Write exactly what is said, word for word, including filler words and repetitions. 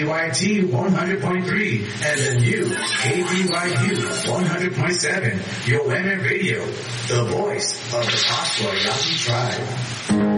Y T one hundred point three and the new K B Y U one hundred point seven. Your Women Radio, the voice of the Pastor Yaki tribe.